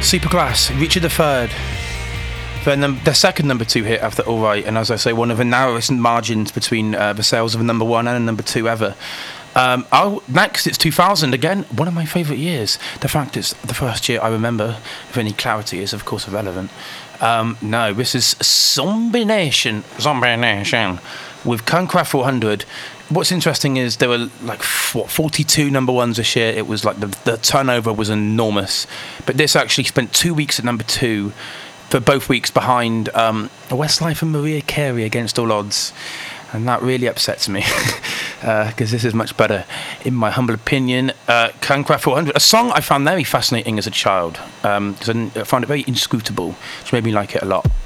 Supergrass, Richard III. The second number 2 hit after All Right, and as I say, one of the narrowest margins between the sales of a number 1 and a number 2 ever. Next, it's 2000 again, one of my favourite years. The fact it's the first year I remember, if any clarity is of course irrelevant. No, this is Zombie Nation with Concrete 400. What's interesting is there were 42 number 1s this year. It was like the turnover was enormous, but this actually spent 2 weeks at number 2 for both weeks behind Westlife and Mariah Carey, Against All Odds. And that really upsets me because this is much better, in my humble opinion. Concrete 400, a song I found very fascinating as a child because I found it very inscrutable, which made me like it a lot.